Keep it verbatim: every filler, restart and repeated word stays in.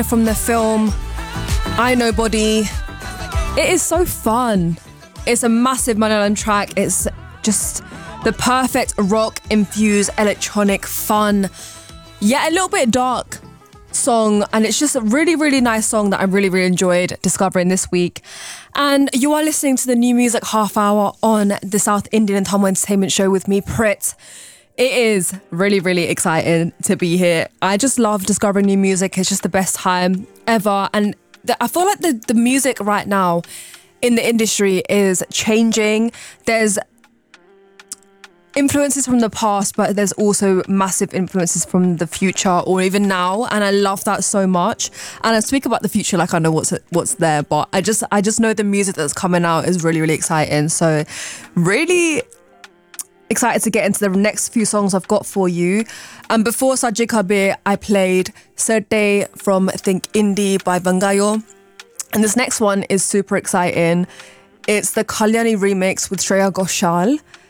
from the film I Nobody. It is so fun. It's a massive Malayalam track. It's just the perfect rock-infused electronic fun, yet a little bit dark song, and it's just a really, really nice song that I really, really enjoyed discovering this week. And you are listening to the New Music Half Hour on the South Indian and Tamil Entertainment Show with me, Prit. It is really, really exciting to be here. I just love discovering new music. It's just the best time ever. And the, I feel like the, the music right now in the industry is changing. There's influences from the past, but there's also massive influences from the future or even now, and I love that so much. And I speak about the future like I know what's what's there, but I just I just know the music that's coming out is really, really exciting. So really excited to get into the next few songs I've got for you. And before Sajid Kabir, I played Serte from Think Indie by Vangayo, and this next one is super exciting. It's the Kalyani remix with Shreya Ghoshal.